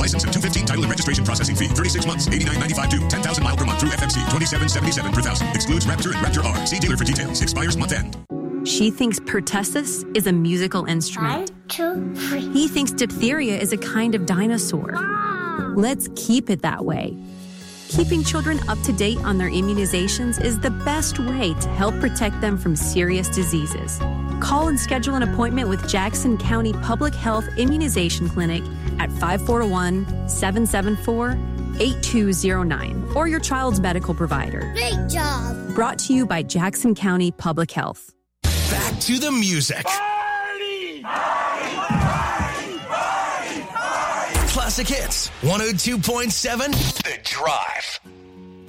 license and $215 title and registration processing fee. 36 months, $89.95 due. 10,000 mile per month through FMC. $27.77 per thousand. Excludes Raptor and Raptor R. See dealer for details. Expires month end. She thinks pertussis is a musical instrument. 1, 2, 3. He thinks diphtheria is a kind of dinosaur. Let's keep it that way. Keeping children up to date on their immunizations is the best way to help protect them from serious diseases. Call and schedule an appointment with Jackson County Public Health Immunization Clinic at 541-774-8209 or your child's medical provider. Great job. Brought to you by Jackson County Public Health. Back to the music. Party! Party! Party! Party! Party! Classic Hits, 102.7, The Drive.